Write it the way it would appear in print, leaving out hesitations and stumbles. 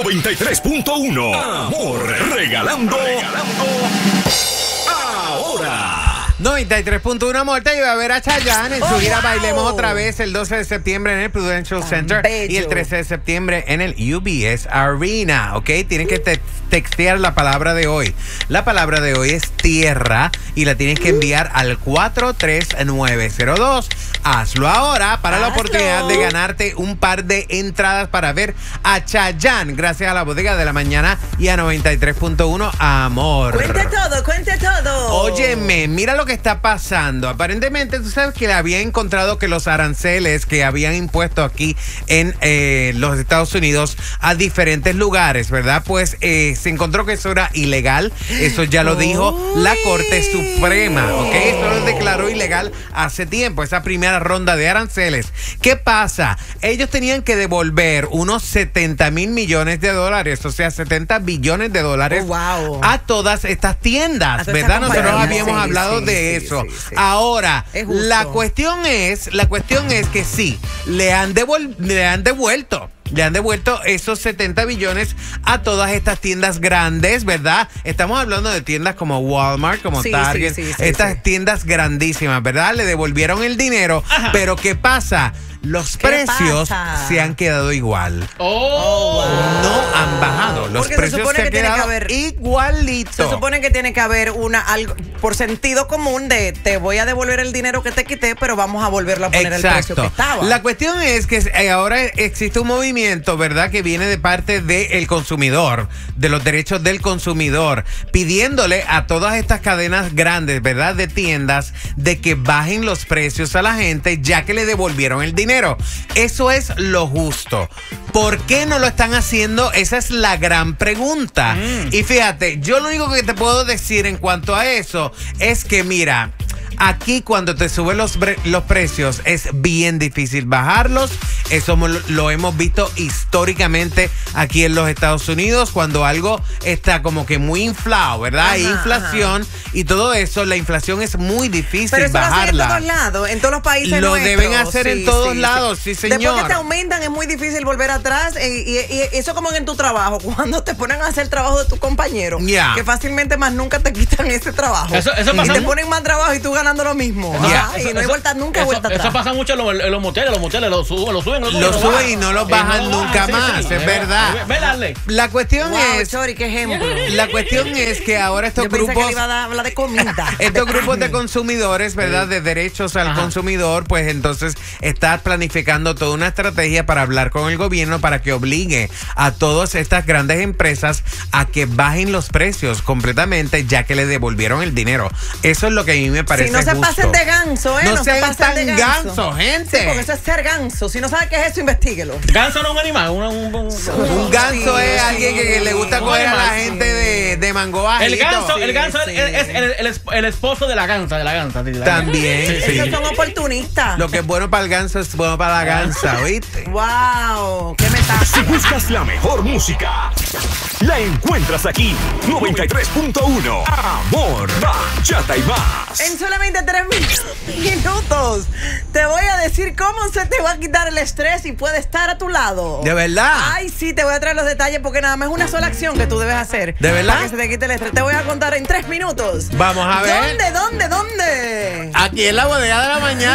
93.1. Amor, regalando ahora. 93.1 Amor, te iba a ver a Chayanne en su gira Bailemos Otra Vez el 12 de septiembre en el Prudential Center y el 13 de septiembre en el UBS Arena, ¿ok? Tienes que textear la palabra de hoy. La palabra de hoy es tierra y la tienes que enviar al 43902. Hazlo ahora para la oportunidad de ganarte un par de entradas para ver a Chayanne gracias a la Bodega de la Mañana y a 93.1 Amor. Cuente todo. Óyeme, mira lo que está pasando. Aparentemente, tú sabes que le había encontrado que los aranceles que habían impuesto aquí en los Estados Unidos a diferentes lugares, ¿verdad? Pues se encontró que eso era ilegal. Eso ya lo dijo la Corte Suprema, ¿ok? Eso lo declaró ilegal hace tiempo, esa primera ronda de aranceles. ¿Qué pasa? Ellos tenían que devolver unos 70 mil millones de dólares, o sea, 70 billones de dólares a todas estas tiendas, ¿verdad? Nosotros habíamos hablado de eso. Sí. Ahora, la cuestión es que sí, le han devuelto esos 70 billones a todas estas tiendas grandes, ¿verdad? Estamos hablando de tiendas como Walmart, como Target, estas tiendas grandísimas, ¿verdad? Le devolvieron el dinero, pero ¿qué pasa? Los precios se han quedado igual. No han bajado. Los precios se han quedado igualitos. Se supone que tiene que haber algo por sentido común de te voy a devolver el dinero que te quité, pero vamos a volverlo a poner el precio que estaba. La cuestión es que ahora existe un movimiento, ¿verdad?, que viene de parte del consumidor, de los derechos del consumidor, pidiéndole a todas estas cadenas grandes, ¿verdad?, de tiendas, de que bajen los precios a la gente, ya que le devolvieron el dinero. Eso es lo justo. ¿Por qué no lo están haciendo? Esa es la gran pregunta. Y fíjate, yo lo único que te puedo decir en cuanto a eso es que, mira, aquí cuando te suben los precios es bien difícil bajarlos. Eso lo hemos visto históricamente aquí en los Estados Unidos, cuando algo está como que muy inflado, ¿verdad? Hay inflación y todo eso, la inflación es muy difícil bajarla. Pero eso lo hacen en todos lados, en todos los países lo nuestros. Deben hacer en todos lados, sí señor. Después que te aumentan es muy difícil volver atrás y eso como en tu trabajo, cuando te ponen a hacer el trabajo de tu compañero, que fácilmente más nunca te quitan ese trabajo. Eso pasa, y te ponen más trabajo y tú ganando lo mismo. Y no hay vuelta, nunca vuelta atrás. Eso pasa mucho en los moteles. Lo suben y no los bajan nunca más, es verdad. La cuestión es que ahora estos grupos que iba a hablar de comida. Estos grupos de consumidores, ¿verdad?, de derechos al consumidor, pues entonces está planificando toda una estrategia para hablar con el gobierno para que obligue a todas estas grandes empresas a que bajen los precios completamente, ya que le devolvieron el dinero. Eso es lo que a mí me parece justo. No se pasen de ganso, No sean tan ganso, gente. Sí, porque eso es ser ganso. Si no sabe qué es eso, investíguelo. Ganso no es un animal. Un ganso es alguien que le gusta coger a la gente de mango bajito. El ganso es el esposo de la gansa. También. Ellos son oportunistas. Lo que es bueno para el ganso es bueno para la gansa, ¿viste? ¡Wow! ¡Qué metáfora! Si buscas la mejor música, la encuentras aquí. 93.1 Amor, bachata y más. En solamente 3 minutos te voy a decir cómo se te va a quitar el estrés y puede estar a tu lado. ¿De verdad? Ay, sí, te voy a traer los detalles porque nada más es una sola acción que tú debes hacer. ¿De verdad? Para que se te quite el estrés. Te voy a contar en 3 minutos. Vamos a ver. ¿Dónde? Aquí en la Bodega de la Mañana.